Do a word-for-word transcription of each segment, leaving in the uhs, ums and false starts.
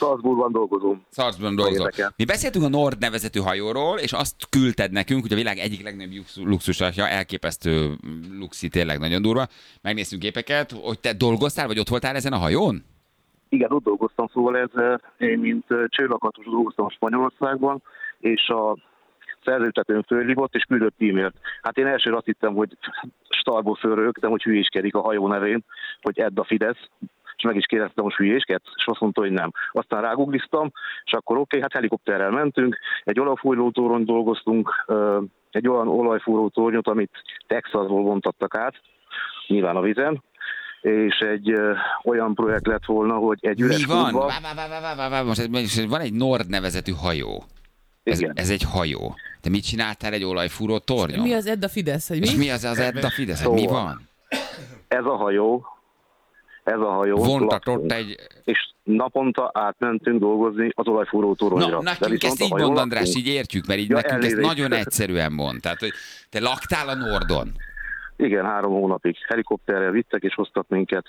Salzburgban dolgozom. Salzburgban dolgozom. Mi beszéltünk a Nord nevezetű hajóról, és azt küldted nekünk, hogy a világ egyik legnagyobb luxusatja, elképesztő luxi, tényleg nagyon durva. Megnéztünk képeket, hogy te dolgoztál, vagy ott voltál ezen a hajón? Igen, ott dolgoztam, szóval ez, én mint csőlakatos dolgoztam Spanyolországban, és a szerzőtetőn fölhívott, és küldött e-mailt. Hát én elsőre azt hittem, hogy starból fölrögök, de hogy hülyéskedik a hajó nevén, hogy Edd a Fidesz, és meg is kérdeztem, hogy hülyéskedsz, és azt mondta, hogy nem. Aztán rágugliztam, és akkor oké, okay, hát helikopterrel mentünk, egy olajfúró torony dolgoztunk, egy olyan olajfúró tornyot, amit Texasból vontattak át, nyilván a vizen, és egy ö, olyan projekt lett volna, hogy egy üres Mi van? klubba... Vá, vá, vá, vá, vá, vá. Most, most van egy Nord nevezetű hajó. Ez, ez egy hajó. Te mit csináltál egy olajfúró tornyon? Mi az Edd a Fidesz? Hogy mi? És mi az az Edd a Fidesz? Szóval, Mi van? Ez a hajó, ez a hajó... Vontatott egy... És naponta átmentünk dolgozni az olajfúró toronyra. Na, nekünk ezt így mond, András, így értjük, mert így ja, nekünk elnézést. Ezt nagyon egyszerűen mond. Tehát, hogy te laktál a Nordon. Igen, három hónapig helikopterrel vittek és hoztak minket.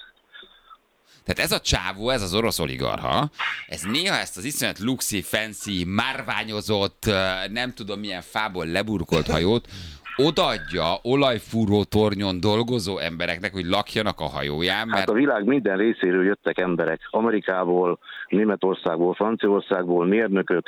Tehát ez a csávó, ez az orosz oligarha, ez néha ezt az iszonyat luxi, fancy, márványozott, nem tudom milyen fából leburkolt hajót odaadja olajfúró tornyon dolgozó embereknek, hogy lakjanak a hajóján, mert... Hát a világ minden részéről jöttek emberek. Amerikából, Németországból, Franciaországból, mérnökök.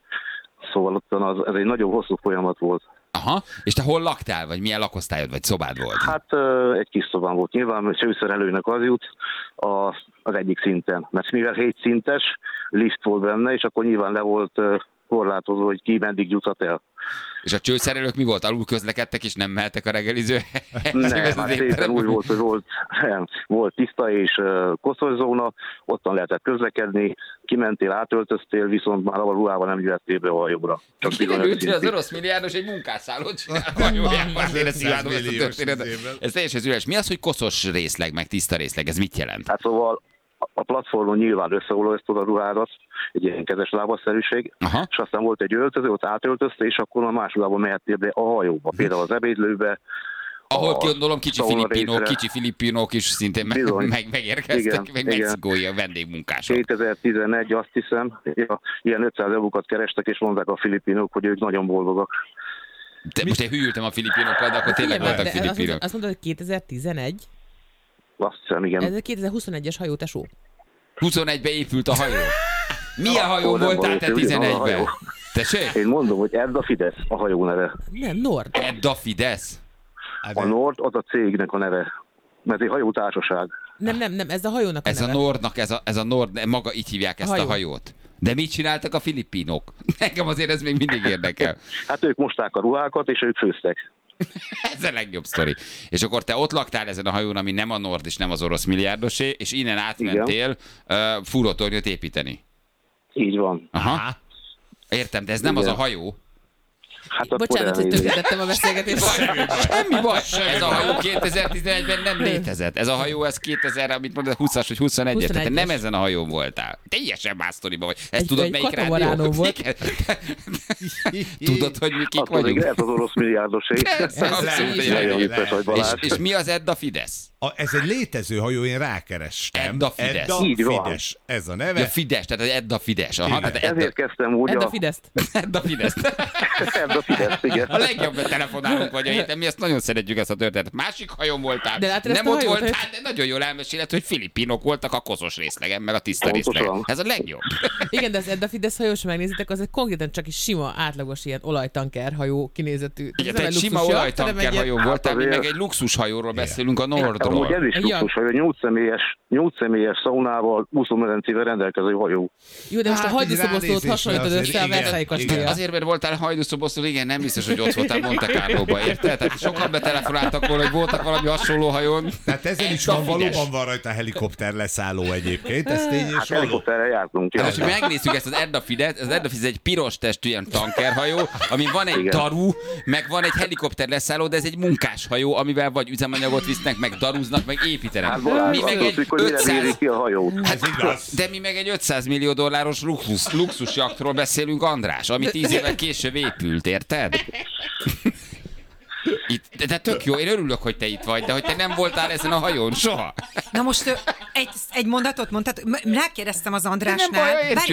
Szóval ott az, ez egy nagyon hosszú folyamat volt. Aha, és te hol laktál, vagy milyen lakosztályod, vagy szobád volt? Hát egy kis szobám volt. Nyilván főszerelőnek az jut a, az egyik szinten. Mert mivel hét szintes lift volt benne, és akkor nyilván le volt korlátozó, hogy ki meddig juthat el. És a csőszerelők mi volt? Alul közlekedtek, és nem mehettek a reggeliző? Nem, hát szépen úgy volt, hogy volt, volt tiszta és koszos zóna, ottan lehetett közlekedni, kimentél, átöltöztél, viszont már a ruhával nem jöttél be a jobbra. Kiderült, hogy az orosz milliárdos egy munkásszállót csinál a hajójában. Azért ezt imádom, ezt a történetet. Ez teljesen szüles. Mi az, hogy koszos részleg, meg tiszta részleg? Ez mit jelent? Hát szóval a platformon nyilván összeolajoztad a ruhádat, egy ilyen kezes lábasszerűség, aha, és aztán volt egy öltöző, ott átöltözte, és akkor a másodában mehettél be a hajóba, például az ebédlőbe. Ahol gondolom kicsi filippinok, kicsi filippinok is szintén meg, meg, megérkeztek, igen, meg igen. Mexikói a vendégmunkások. kétezer-tizenegy, azt hiszem, ja, ilyen ötszáz eurókat kerestek, és mondták a filippinok, hogy ők nagyon boldogak. De most én hülyültem a filippinokkal, de akkor tényleg voltak de filippinok. Azt mondod, hogy kétezer-tizenegy? Azt hiszem, igen. Ez a kétezer-huszonegyes hajó, tesó. huszonegyben épült a hajó. Milyen hajó voltál te tizenegyben? Tessék? Én mondom, hogy Edd a Fidesz a hajó neve. Nem, Nord. Edd a Fidesz? A Nord az a cégnek a neve. Mert egy hajótársaság. Nem, nem, nem, ez a hajónak a ez neve. A Nordnak, ez a, ez a Nord, maga így hívják ezt a, hajó. a hajót. De mit csináltak a filippinok? Nekem azért ez még mindig érdekel. Hát ők mosták a ruhákat, és ők főztek. Ez a legjobb sztori. És akkor te ott laktál ezen a hajón, ami nem a Nord és nem az orosz milliárdosé, és innen átmentél uh, fúrótornyot építeni. Így van. Aha. Értem, de ez nem igen. Az a hajó. Hát bocsánat, hogy tökéletem a beszélgetést. Semmi baj. Ez a hajó kétezer-tizenegyben nem létezett. Ez a hajó, ez kétezer, amit mondod, húszas vagy huszonegyes. Tehát nem ezen a hajón voltál. Teljesen más sztoriba vagy. Ezt tudod, melyik rádió? Volt. Tudod, hogy mi kik hát vagyunk? Ez az orosz milliárdosé. És, és mi az Edd a Fidesz? A, ez egy létező hajó, én rákerestem. Edd a Fidesz. Edd a Így Fidesz. Van. Ez a neve. Ja, Fidesz, tehát az Edd a Fidesz. Aha, tehát Ezért Edd a... kezdtem úgy Edd a... a Fideszt. Edd a Fideszt. Edd a Fidesz, igen. A legjobb telefonálunk vagy a héten, mi ezt nagyon szeretjük ezt a történetet. Másik hajón voltál, de nem ott voltál, de nagyon jól elmeséled, hogy filippinok voltak a koszos részlegen, meg a tiszta részlegen. Ez a legjobb. Igen, de az Edd a Fidesz hajó, sem megnézitek, az egy konkrétan csak is sima, átlagos ilyen olajtanker hajó kinézetű. Igen, egy sima olajtanker hajó voltál, mi meg egy luxushajóról beszélünk, a Nordról. Amúgy ez is luxushajó, nyolc személyes, nyolc személyes szaunával, úszómedencével rendelkező hajó. Jó, de most Hát a hajdúszoboszlót hasonlítod össze a Versailles kastélyal. Azért, mert voltál hajdúszoboszló, igen, nem biztos, hogy ott voltál Monte Carlóba, érted? Tehát sokan betelefonáltak volna, hogy voltak valami hasonló hajón. Tehát ezen is van, valóban van rajta helikopter leszálló egyébként, ez tény és Hát való. helikopterrel jártunk. Hát most, hogy megnézzük ezt az Edd a Fidesz, az Edd a Fidesz egy piros testű ilyen tankerhajó, ami van egy igen. daru, meg van egy helikopter leszálló, de ez egy munkáshajó, amivel vagy üzemanyagot visznek, meg darúznak, meg építenek. Hát Balázs, mi meg egy ötszáz... ki a hajót. Hát, de mi meg egy ötszáz millió dolláros luxus, luxusjaktról beszélünk, András, ami tíz évvel később épült, érted? Itt, de, de tök jó, én örülök, hogy te itt vagy, de hogy te nem voltál ezen a hajón soha. Na most egy, egy mondatot mondtad, rákérdeztem az Andrásnál. Nem baj,